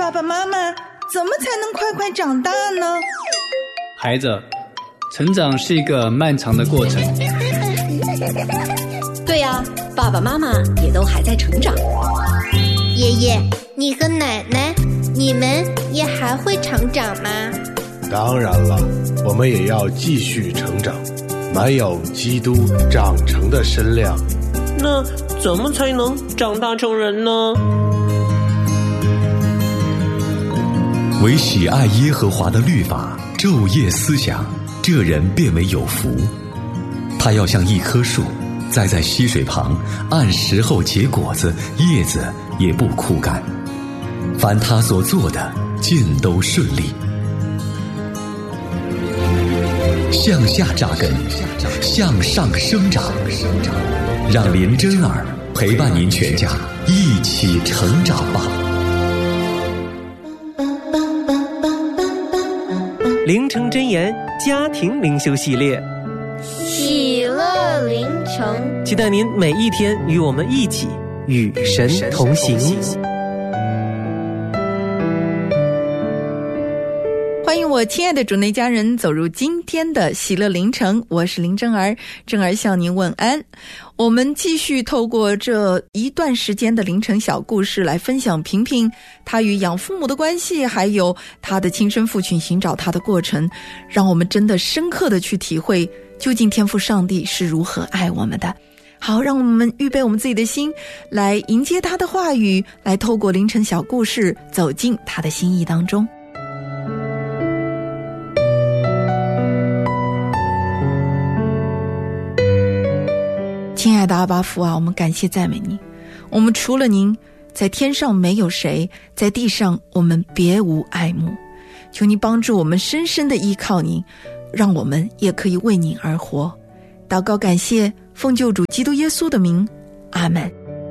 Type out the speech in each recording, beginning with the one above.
爸爸妈妈，怎么才能快快长大呢？ 孩子，成长是一个漫长的过程。 对呀，爸爸妈妈也都还在成长。 爷爷，你和奶奶，你们也还会成长吗？ 当然了，我们也要继续成长，满有基督长成的身量。 那怎么才能长大成人呢？ 唯喜爱耶和华的律法，昼夜思想，这人便为有福。他要像一棵树，栽在溪水旁，按时候结果子，叶子也不枯干。凡他所做的，尽都顺利。向下扎根，向上生长，让林真儿陪伴您全家一起成长吧。 灵城真言家庭灵修系列， 喜乐灵城， 期待您每一天与我们一起与神同行。 欢迎我亲爱的主内家人走入今天的喜乐灵城，我是林真儿，真儿向您问安。我们继续透过这一段时间的灵城小故事来分享平平他与养父母的关系，还有他的亲生父亲寻找他的过程，让我们真的深刻的去体会究竟天父上帝是如何爱我们的。好，让我们预备我们自己的心来迎接他的话语，来透过灵城小故事走进他的心意当中。亲爱的阿爸父啊，我们感谢赞美你，我们除了您，在天上没有谁，在地上我们别无爱慕。求你帮助我们深深的依靠您，让我们也可以为您而活。祷告感谢，奉救主基督耶稣的名，阿们。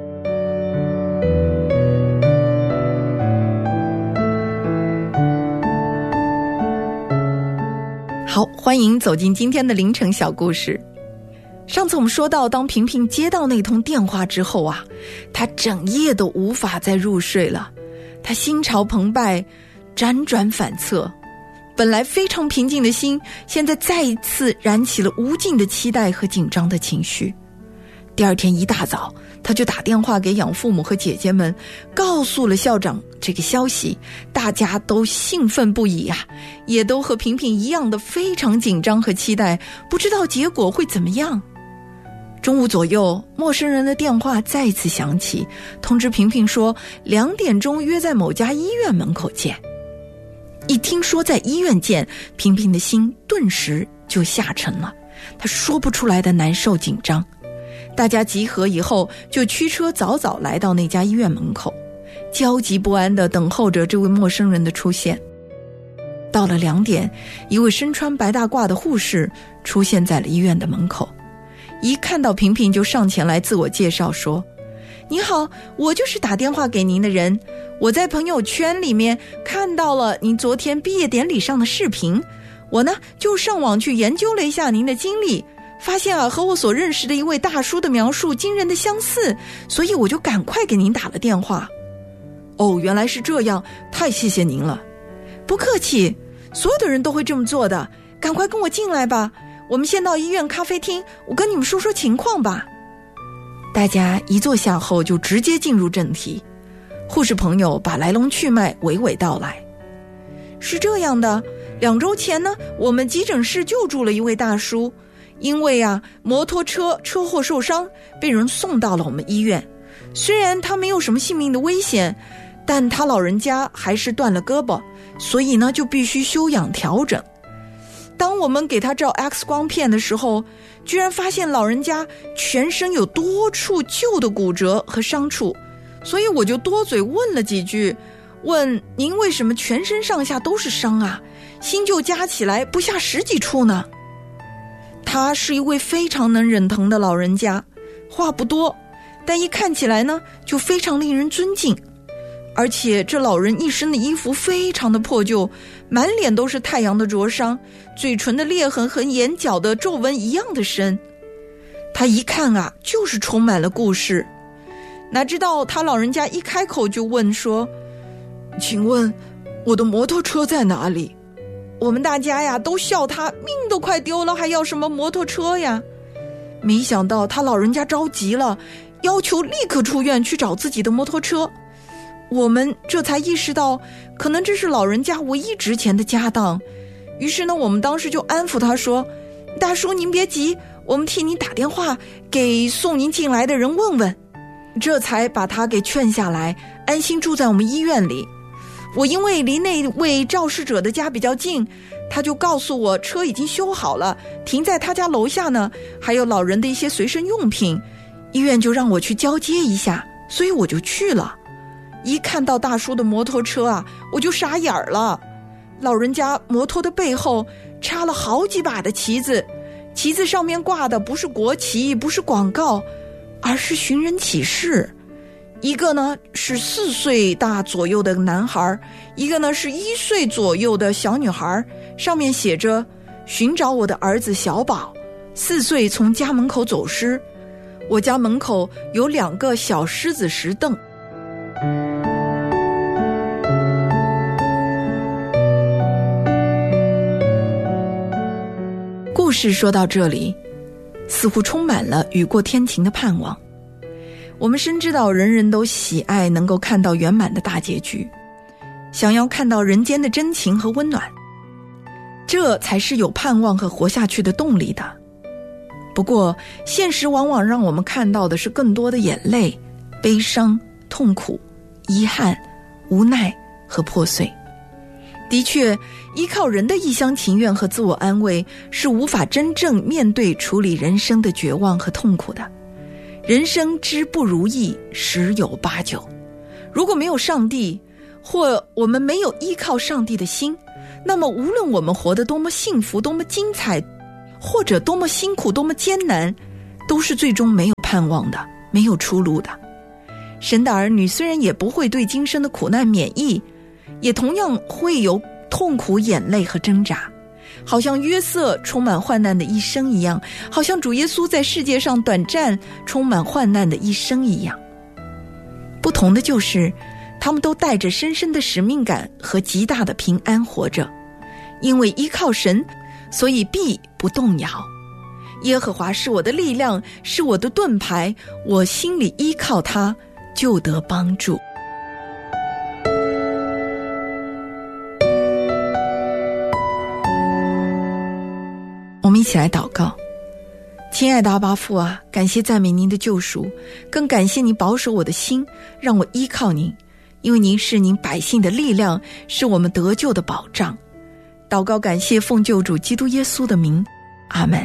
好，欢迎走进今天的凌晨小故事。上次我们说到，当平平接到那通电话之后啊，他整夜都无法再入睡了，他心潮澎湃，辗转反侧，本来非常平静的心，现在再一次燃起了无尽的期待和紧张的情绪。第二天一大早，他就打电话给养父母和姐姐们，告诉了校长这个消息，大家都兴奋不已啊，也都和平平一样的非常紧张和期待，不知道结果会怎么样。中午左右，陌生人的电话再一次响起，通知平平说2点钟约在某家医院门口见。一听说在医院见，平平的心顿时就下沉了，他说不出来的难受紧张。大家集合以后，就驱车早早来到那家医院门口，焦急不安地等候着这位陌生人的出现。到了2点，一位身穿白大褂的护士出现在了医院的门口，一看到平平就上前来自我介绍说，你好，我就是打电话给您的人，我在朋友圈里面看到了您昨天毕业典礼上的视频，我呢就上网去研究了一下您的经历，发现啊和我所认识的一位大叔的描述惊人的相似，所以我就赶快给您打了电话。哦，原来是这样，太谢谢您了。不客气，所有的人都会这么做的，赶快跟我进来吧，我们先到医院咖啡厅，我跟你们说说情况吧。大家一坐下后就直接进入正题，护士朋友把来龙去脉娓娓道来。是这样的，2周前呢，我们急诊室救助了一位大叔，因为啊摩托车车祸受伤，被人送到了我们医院。虽然他没有什么性命的危险，但他老人家还是断了胳膊，所以呢就必须休养调整。当我们给他照 X 光片的时候，居然发现老人家全身有多处旧的骨折和伤处，所以我就多嘴问了几句，问您为什么全身上下都是伤啊，新旧加起来不下10几处呢？他是一位非常能忍疼的老人家，话不多，但一看起来呢就非常令人尊敬。而且这老人一身的衣服非常的破旧，满脸都是太阳的灼伤，嘴唇的裂痕和眼角的皱纹一样的深。他一看啊就是充满了故事。哪知道他老人家一开口就问说， 请问我的摩托车在哪里？我们大家呀都笑他命都快丢了，还要什么摩托车呀？没想到他老人家着急了，要求立刻出院去找自己的摩托车。我们这才意识到，可能这是老人家唯一值钱的家当。于是呢，我们当时就安抚他说，大叔您别急，我们替您打电话给送您进来的人问问。这才把他给劝下来，安心住在我们医院里。我因为离那位肇事者的家比较近，他就告诉我车已经修好了，停在他家楼下呢，还有老人的一些随身用品，医院就让我去交接一下，所以我就去了。一看到大叔的摩托车啊，我就傻眼了。老人家摩托的背后插了好几把的旗子，旗子上面挂的不是国旗，不是广告，而是寻人启事。一个呢是4岁大左右的男孩，一个呢是1岁左右的小女孩，上面写着寻找我的儿子小宝，4岁从家门口走失，我家门口有2个小狮子石凳。故事说到这里，似乎充满了雨过天晴的盼望。我们深知道人人都喜爱能够看到圆满的大结局，想要看到人间的真情和温暖，这才是有盼望和活下去的动力的。不过现实往往让我们看到的是更多的眼泪、悲伤、痛苦、遗憾、无奈和破碎。的确，依靠人的一厢情愿和自我安慰是无法真正面对处理人生的绝望和痛苦的。人生之不如意十有八九，如果没有上帝，或我们没有依靠上帝的心，那么无论我们活得多么幸福，多么精彩，或者多么辛苦，多么艰难，都是最终没有盼望的，没有出路的。神的儿女虽然也不会对今生的苦难免疫，也同样会有痛苦、眼泪和挣扎，好像约瑟充满患难的一生一样，好像主耶稣在世界上短暂充满患难的一生一样。不同的就是他们都带着深深的使命感和极大的平安活着，因为依靠神，所以必不动摇。耶和华是我的力量，是我的盾牌，我心里依靠他，就得帮助。我们一起来祷告。亲爱的阿爸父啊，感谢赞美您的救赎，更感谢您保守我的心，让我依靠您，因为您是您百姓的力量，是我们得救的保障。祷告感谢奉救主基督耶稣的名，阿们。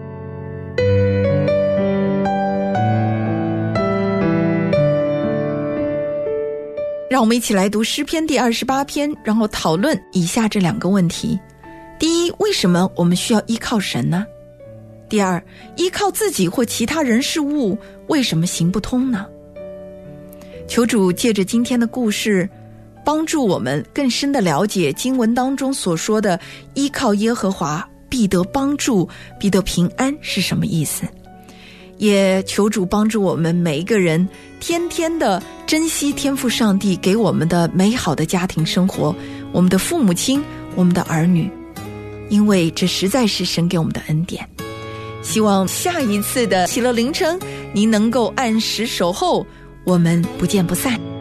让我们一起来读诗篇第28篇，然后讨论以下这2个问题。第一，为什么我们需要依靠神呢？第二，依靠自己或其他人事物为什么行不通呢？求主借着今天的故事，帮助我们更深地了解经文当中所说的依靠耶和华必得帮助，必得平安是什么意思。也求主帮助我们每一个人天天的珍惜天父上帝给我们的美好的家庭生活，我们的父母亲，我们的儿女，因为这实在是神给我们的恩典。希望下一次的喜乐凌晨您能够按时守候，我们不见不散。